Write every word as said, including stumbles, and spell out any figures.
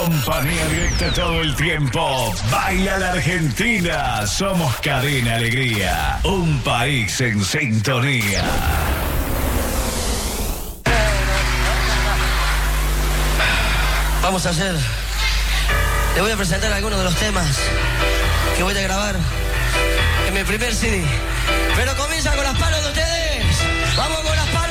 Compañía directa todo el tiempo. Baila la Argentina. Somos Cadena Alegría. Un país en sintonía. Vamos a hacer. Le voy a presentar algunos de los temas que voy a grabar en mi primer C D. Pero comienza con las palmas de ustedes. Vamos con las palmas.